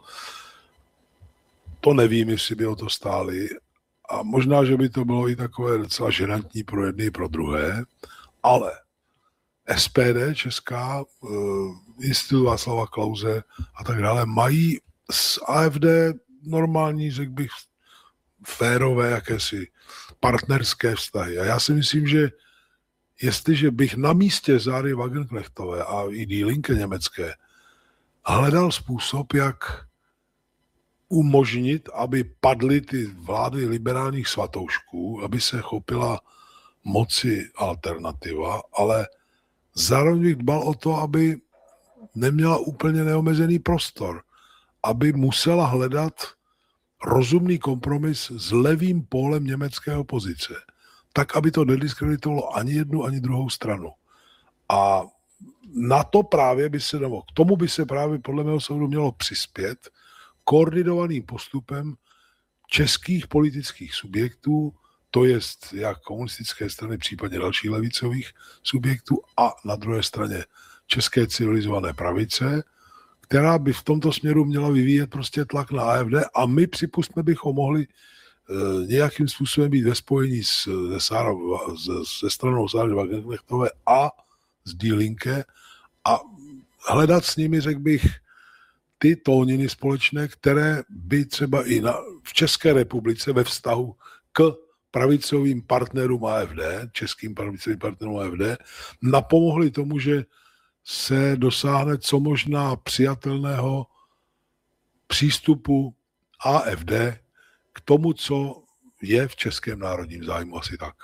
To nevím, jestli by o to stáli. A možná, že by to bylo i takové docela ženantní pro jedny i pro druhé, ale S P D česká, Institut Václava Klause a tak dále mají s A F D normální, řekl bych, férové, jakési partnerské vztahy. A já si myslím, že jestliže bych na místě Záry Wagenknechtové a i Die Linke německé hledal způsob, jak umožnit, aby padly ty vlády liberálních svatoušků, aby se chopila moci alternativa, ale zároveň bych dbal o to, aby neměla úplně neomezený prostor, aby musela hledat rozumný kompromis s levým pólem německé opozice, tak, aby to nediskreditovalo ani jednu, ani druhou stranu. A na to právě by se, nebo k tomu by se právě podle mého soudu mělo přispět koordinovaným postupem českých politických subjektů, to jest jak komunistické strany, případně dalších levicových subjektů a na druhé straně české civilizované pravice, která by v tomto směru měla vyvíjet prostě tlak na A F D a my připustme bychom mohli e, nějakým způsobem být ve spojení s, se, Sára, se, se stranou Sáry Wagenknechtové a s Die Linke a hledat s nimi, řekl bych, ty tóniny společné, které by třeba i na, v České republice ve vztahu k pravicovým partnerům A F D, českým pravicovým partnerům A F D, napomohli tomu, že se dosáhne co možná přijatelného přístupu A F D k tomu, co je v českém národním zájmu, asi tak.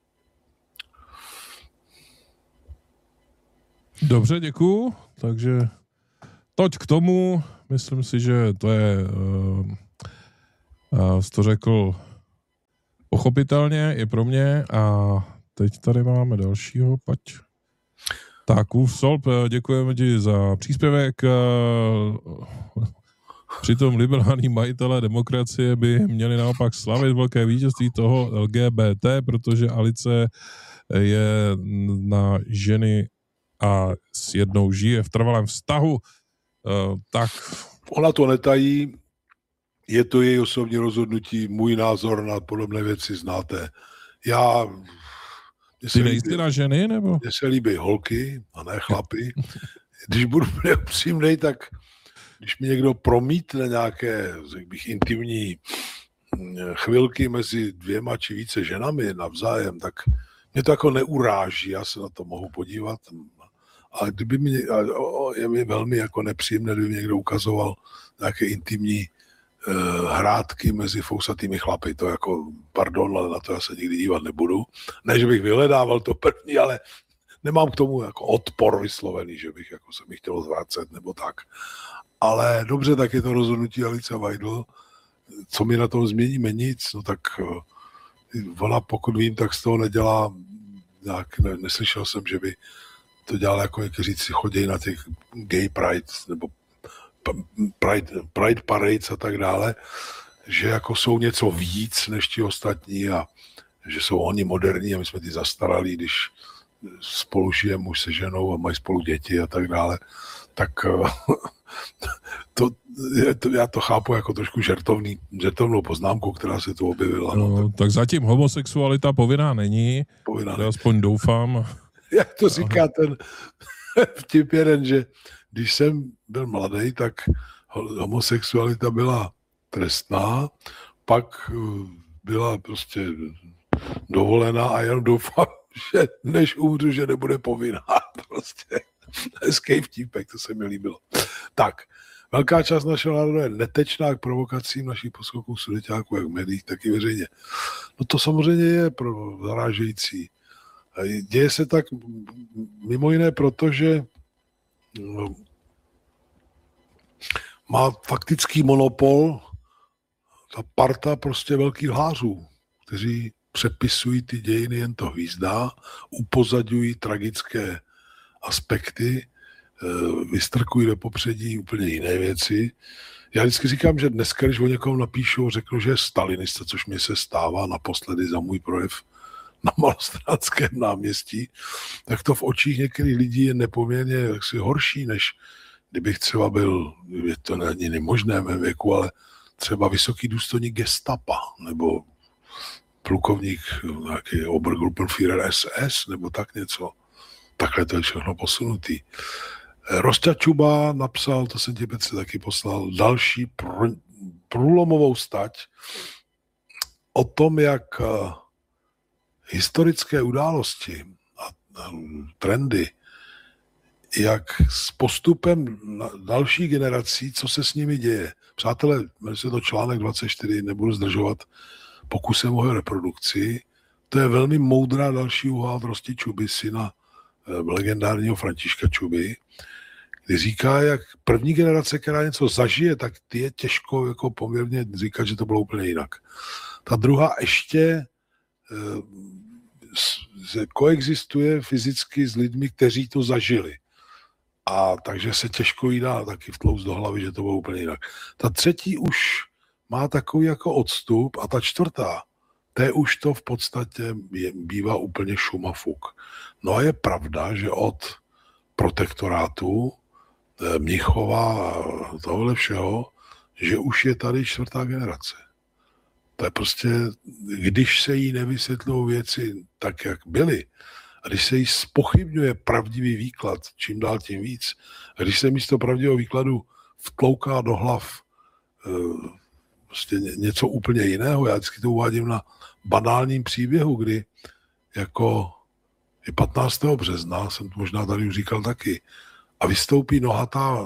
Dobře, děkuju. Takže toť k tomu, myslím si, že to je, uh, uh, to řekl pochopitelně i pro mě a teď tady máme dalšího, pať. Tak, Uf Solp, děkujeme ti za příspěvek. Přitom liberální majitelé demokracie by měli naopak slavit velké vítězství toho L G B T, protože Alice je na ženy a s jednou žije v trvalém vztahu. Tak. Ona to netají, je to její osobní rozhodnutí, můj názor na podobné věci znáte. Já... Ty nejsi na ženy, nebo? Mně se líbí holky a ne chlapy. Když budu upřímnej, tak když mi někdo promítne nějaké, řekl bych, intimní chvilky mezi dvěma či více ženami navzájem, tak mě to jako neuráží, já se na to mohu podívat. A kdyby mi, je mi velmi jako nepříjemné, kdyby mi někdo ukazoval nějaké intimní hrátky mezi fousatými chlapy. To jako, pardon, ale na to já se nikdy dívat nebudu. Ne, že bych vyhledával to první, ale nemám k tomu jako odpor vyslovený, že bych jako se mi chtěl zvrácet nebo tak. Ale dobře, tak je to rozhodnutí Alice Weidl. Co mi na tom změníme? Nic. No tak ona, pokud vím, tak z toho nedělá nějak, ne, neslyšel jsem, že by to dělala jako někteří si chodí na těch gay pride nebo Pride, Pride Parades a tak dále, že jako jsou něco víc než ti ostatní a že jsou oni moderní a my jsme ty zastaralí, když spolu žije muž se ženou a mají spolu děti a tak dále, tak to, to, já to chápu jako trošku žertovný, žertovnou poznámku, která se tu objevila. No, no, tak... tak zatím homosexualita povinná není, povinná ne. Aspoň doufám. Jak to říká ten vtip jeden, že když jsem byl mladý, tak homosexualita byla trestná, pak byla prostě dovolená a jenom doufám, že než umřu, že nebude povinná. Prostě hezký vtípek, to se mi líbilo. Tak, velká část našeho národa je netečná k provokacím našich poskoků sudeťáků, jak v médiích, tak i veřejně. No to samozřejmě je pro zarážející. Děje se tak mimo jiné proto, že no, má faktický monopol ta parta prostě velkých lhářů, kteří přepisují ty dějiny, jen to hvízdá, upozaďují tragické aspekty, vystrkují do popředí úplně jiné věci. Já vždycky říkám, že dneska, když o někom napíšou, řeknu, že je stalinista, což mi se stává naposledy za můj projev na Malostranském náměstí, tak to v očích některých lidí je nepoměrně jaksi horší, než kdybych třeba byl, je to není nemožné v mém věku, ale třeba vysoký důstojník gestapa, nebo plukovník nějaký Obergruppenführer S S, nebo tak něco. Takhle to je všechno posunutý. Rosťa Čuba napsal, to jsem ti Petře taky poslal, další pr- průlomovou stať o tom, jak historické události a trendy, jak s postupem další generací, co se s nimi děje. Přátelé, jmenuje se to článek dvacet čtyři, nebudu zdržovat pokusem o reprodukci. To je velmi moudrá další úvaha od Rosty Čuby, syna legendárního Františka Čuby, kdy říká, jak první generace, která něco zažije, tak ty je těžko jako poměrně říkat, že to bylo úplně jinak. Ta druhá ještě se koexistuje fyzicky s lidmi, kteří to zažili. A takže se těžko jí dá taky vtlouct do hlavy, že to bylo úplně jinak. Ta třetí už má takový jako odstup a ta čtvrtá, té už to v podstatě je, bývá úplně šum a fuk. No a je pravda, že od protektorátu Mnichova a tohle všeho, že už je tady čtvrtá generace. To je prostě, když se jí nevysvětlou věci tak, jak byly, a když se jí zpochybňuje pravdivý výklad, čím dál tím víc, a když se místo pravdivého výkladu vtlouká do hlav e, prostě něco úplně jiného, já vždycky to uvádím na banálním příběhu, kdy jako je patnáctého března, jsem to možná tady už říkal taky, a vystoupí nohatá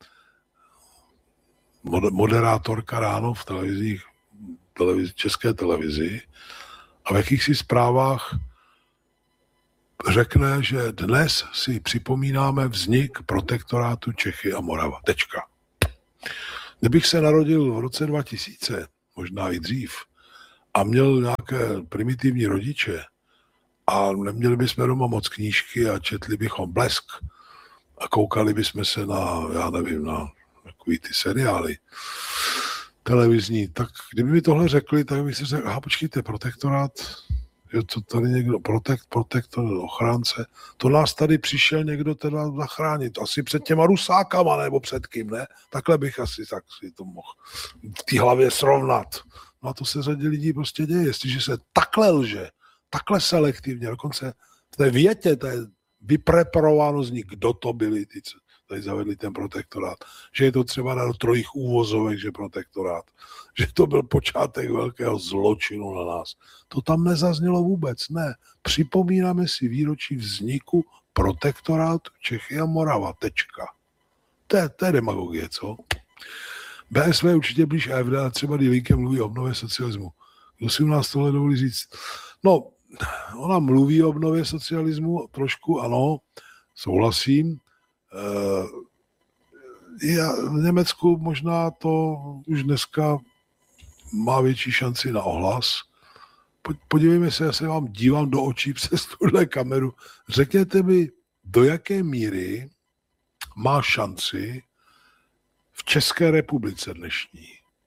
moderátorka ráno v televizích, televizi, české televizi a v jakýchsi zprávách řekne, že dnes si připomínáme vznik protektorátu Čechy a Morava. Tečka. Kdybych se narodil v roce dva tisíce, možná i dřív, a měl nějaké primitivní rodiče a neměli bychom doma moc knížky a četli bychom Blesk a koukali bychom se na, já nevím, na takový ty seriály televizní, tak kdyby mi tohle řekli, tak bych si řekl, aha, počkejte, protektorát, jo, to tady někdo, protekt, protektor, ochránce, to nás tady přišel někdo teda zachránit, asi před těma Rusákama, nebo před kým, ne? Takhle bych asi tak si to mohl v té hlavě srovnat. No a to se řadě lidí prostě děje, jestliže se takhle lže, takhle selektivně, dokonce v té větě, to je vypreparováno z nich, kdo to byli, ty, co tady zavedli ten protektorát, že je to třeba do trojích úvozovek, že protektorát, že to byl počátek velkého zločinu na nás. To tam nezaznělo vůbec, ne. Připomínáme si výročí vzniku protektorátu Čechy a Morava, tečka. To je, to je demagogie, co? B S V určitě blíž A F D a třeba Dilíkem mluví o obnově socialismu. Kdo si u nás tohle dovolí říct? No, ona mluví o obnově socialismu, trošku ano, souhlasím. Já, v Německu možná to už dneska má větší šanci na ohlas. Podívejme se, já se vám dívám do očí přes tuhle kameru. Řekněte mi, do jaké míry má šanci v České republice dnešní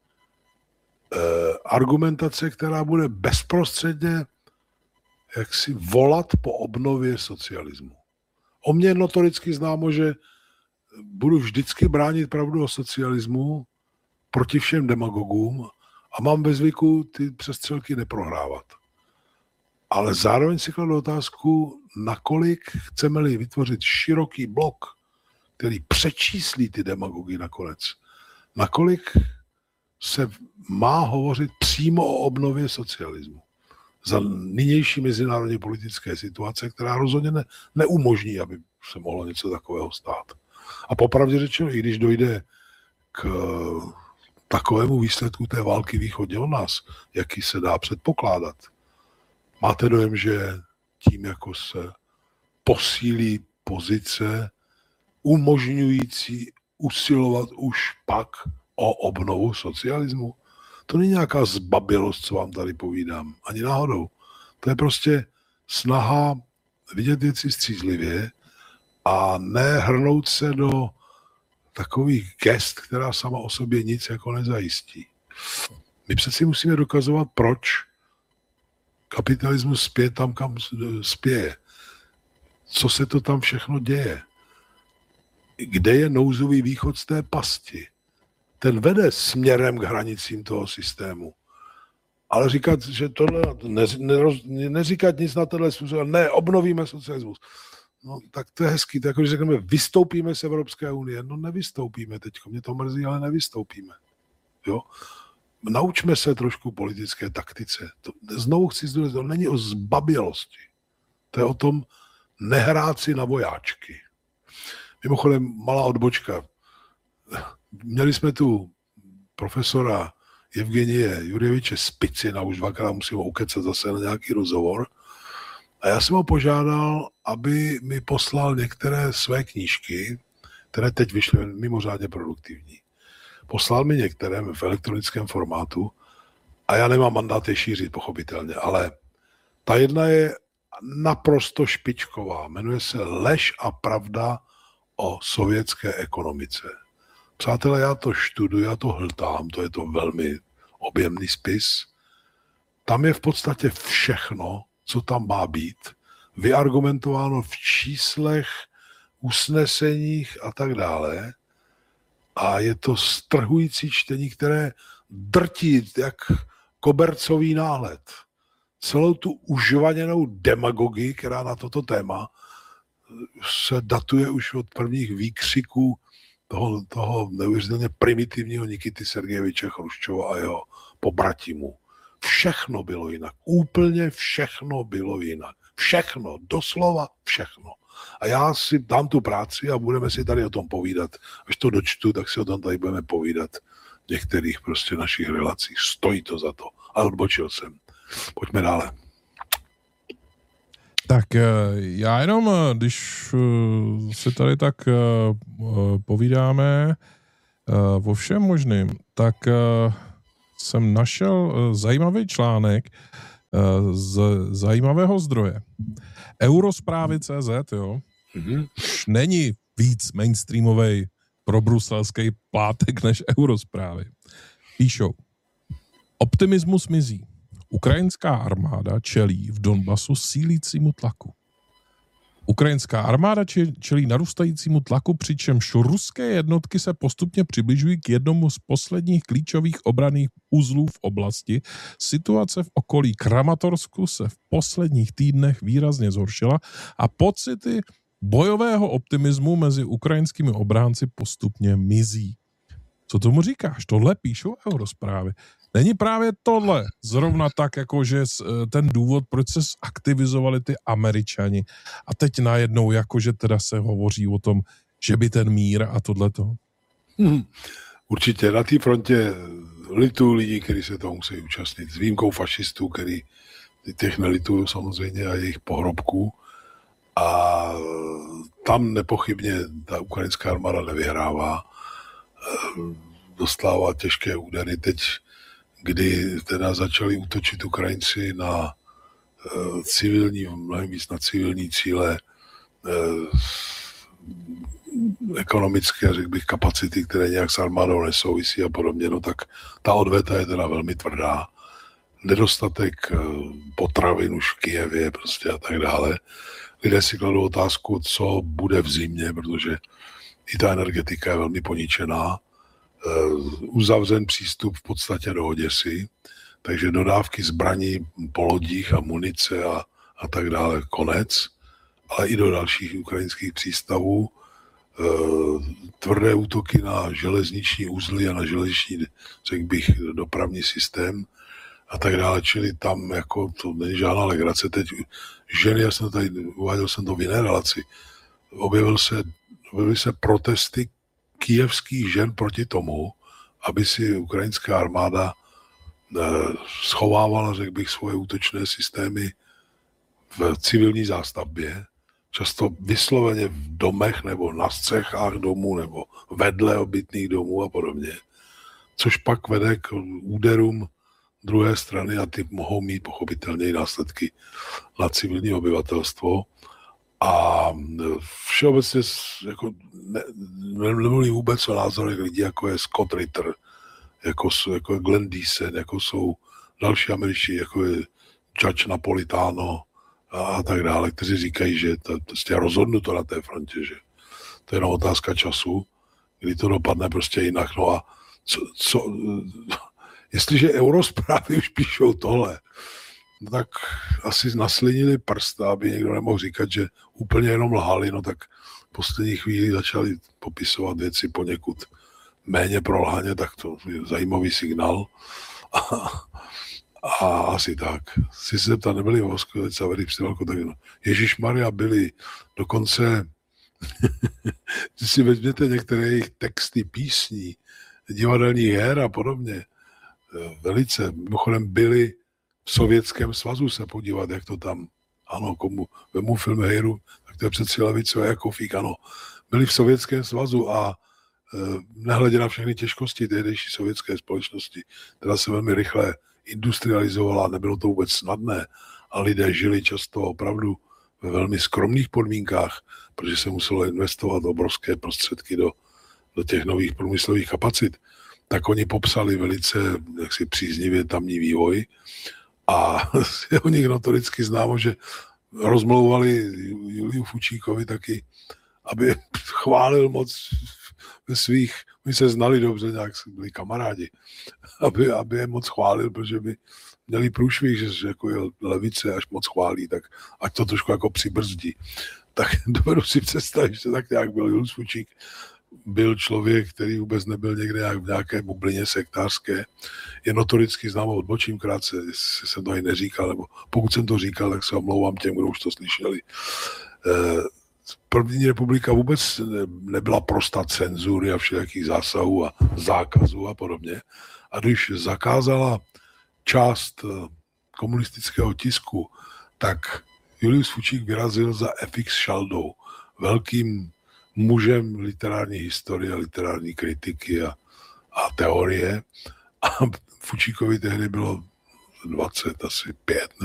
eh, argumentace, která bude bezprostředně jaksi volat po obnově socialismu. O mně notoricky známo, že budu vždycky bránit pravdu o socialismu proti všem demagogům a mám ve zvyku ty přestřelky neprohrávat. Ale zároveň si kladu otázku, nakolik chceme-li vytvořit široký blok, který přečíslí ty demagogy nakonec, nakolik se má hovořit přímo o obnově socialismu za nynější mezinárodně politické situace, která rozhodně ne, neumožní, aby se mohlo něco takového stát. A popravdě řečeno, i když dojde k takovému výsledku té války východně od nás, jaký se dá předpokládat, máte dojem, že tím, jako se posílí pozice umožňující usilovat už pak o obnovu socialismu? To není nějaká zbabilost, co vám tady povídám. Ani náhodou. To je prostě snaha vidět věci střízlivě a ne hrnout se do takových gest, která sama o sobě nic jako nezajistí. My přeci musíme dokazovat, proč kapitalismus spěje tam, kam spěje. Co se to tam všechno děje. Kde je nouzový východ z té pasti. Ten vede směrem k hranicím toho systému. Ale říkat, že tohle, ne, ne, neříkat nic na tenhle způsob, ne, obnovíme socialismus. No tak to je hezký, to jako, že řekneme, vystoupíme z Evropské unie. No nevystoupíme teďko, mě to mrzí, ale nevystoupíme. Jo? Naučme se trošku politické taktice. To, znovu chci zdůraznit, to není o zbabělosti. To je o tom nehrát si na vojáčky. Mimochodem, malá odbočka. Měli jsme tu profesora Evgenie Jurjeviče Spicina, už dvakrát musím ho ukecat zase na nějaký rozhovor. A já jsem ho požádal, aby mi poslal některé své knížky, které teď vyšly mimořádně produktivní. Poslal mi některé v elektronickém formátu a já nemám mandát je šířit, pochopitelně, ale ta jedna je naprosto špičková. Jmenuje se Lež a pravda o sovětské ekonomice. Přátelé, já to študuji, já to hltám, to je to velmi objemný spis. Tam je v podstatě všechno, co tam má být, vyargumentováno v číslech, usneseních a tak dále. A je to strhující čtení, které drtí jak kobercový náhled. Celou tu užvaněnou demagogii, která na toto téma se datuje už od prvních výkřiků toho, toho neuvěřitelně primitivního Nikity Sergejeviče Chruščova a jeho pobratimů. všechno bylo jinak. Úplně všechno bylo jinak. Všechno, doslova všechno. A já si dám tu práci a budeme si tady o tom povídat. Až to dočtu, tak si o tom tady budeme povídat v některých prostě našich relacích. Stojí to za to. Ale odbočil jsem. Pojďme dále. Tak já jenom, když si tady tak povídáme o všem možným, tak jsem našel zajímavý článek z zajímavého zdroje. Eurosprávy tečka cé zet, jo, mm-hmm. už není víc mainstreamovej pro bruselský plátek než Eurosprávy. Píšou, optimismus mizí. Ukrajinská armáda čelí v Donbasu sílícímu tlaku. Ukrajinská armáda čelí narůstajícímu tlaku, přičemž ruské jednotky se postupně přibližují k jednomu z posledních klíčových obranných uzlů v oblasti. Situace v okolí Kramatorsku se v posledních týdnech výrazně zhoršila a pocity bojového optimismu mezi ukrajinskými obránci postupně mizí. Co tomu říkáš? Tohle píšou Eurosprávy. Není právě tohle zrovna tak, jako že ten důvod, proč se zaktivizovali ty Američani a teď najednou jakože teda se hovoří o tom, že by ten mír a tohleto? Hmm. Určitě na té frontě litují lidi, kteří se toho musí účastnit. S výjimkou fašistů, který těch nelitují samozřejmě a jejich pohrobků. A tam nepochybně ta ukrajinská armáda nevyhrává. Dostává těžké údery. Teď, kdy teda začali útočit Ukrajinci na uh, civilní, mnohem víc na civilní cíle, uh, ekonomické, řekl bych, kapacity, které nějak s armádou nesouvisí a podobně, no tak ta odveta je teda velmi tvrdá. Nedostatek uh, potravin už v Kyjevě prostě a tak dále. Lidé si kladou otázku, co bude v zimě, protože i ta energetika je velmi poničená. Uzavřen přístup v podstatě do Oděsy, takže dodávky zbraní po lodích a munice a, a tak dále konec, ale i do dalších ukrajinských přístavů. E, tvrdé útoky na železniční uzly a na železniční, řekl bych, dopravní systém a tak dále, čili tam jako to není žádná legrace. Teď ženy, já jsem tady, uváděl jsem to v jiné relaci, objevil se, objevily se protesty kyjevských žen proti tomu, aby si ukrajinská armáda schovávala, řekl bych, svoje útočné systémy v civilní zástavbě, často vysloveně v domech nebo na střechách domů nebo vedle obytných domů a podobně, což pak vede k úderům druhé strany a ty mohou mít pochopitelně i následky na civilní obyvatelstvo. A všeobecně jako ne, nemluvím vůbec o názorech lidí, jako je Scott Ritter, jako, jako je Glenn Deason, jako jsou další američtí, jako je Judge Napolitano a, a tak dále, kteří říkají, že to, to je rozhodnuto na té frontě, že to je jenom otázka času, kdy to dopadne prostě jinak. No a co, co, jestliže Eurosprávy už píšou tohle, no tak asi naslinili prst, aby někdo nemohl říkat, že úplně jenom lhali, no tak v poslední chvíli začali popisovat věci poněkud méně prolhaně, tak to je zajímavý signál. A, a asi tak. Si se zeptat, nebyli v Hoskovice a Vedy Převalko, tak no. Ježišmarja byli dokonce, když si vezměte některé jejich texty, písní, divadelních her a podobně, velice, mimochodem byli v Sovětském svazu se podívat, jak to tam, ano, komu vemu film Hejru, tak to je přeci levicové jako fík, ano. Byli v Sovětském svazu a e, nehledě na všechny těžkosti tehdejší sovětské společnosti, která se velmi rychle industrializovala, nebylo to vůbec snadné a lidé žili často opravdu ve velmi skromných podmínkách, protože se muselo investovat obrovské prostředky do, do těch nových průmyslových kapacit, tak oni popsali velice jaksi příznivě tamní vývoj. A je o nich notoricky známo, že rozmlouvali Juliu Fučíkovi taky, aby chválil moc ve svých, my se znali dobře, nějak byli kamarádi, aby, aby je moc chválil, protože by měli průšvih, že jako je levice až moc chválí, tak ať to trošku jako přibrzdí. Tak dovedu si představit, že tak nějak byl Julius Fučík byl člověk, který vůbec nebyl někde v nějaké bublině sektářské. Je notoricky známou odbočím krátce, jestli jsem to i neříkal, nebo pokud jsem to říkal, tak se omlouvám těm, kdo už to slyšeli. První republika vůbec nebyla prostá cenzury a všelijakých zásahů a zákazů a podobně. A když zakázala část komunistického tisku, tak Julius Fučík vyrazil za F X Šaldou, velkým mužem literární historie, literární kritiky a, a teorie. A Fučíkovi tehdy bylo dvacet, asi pět,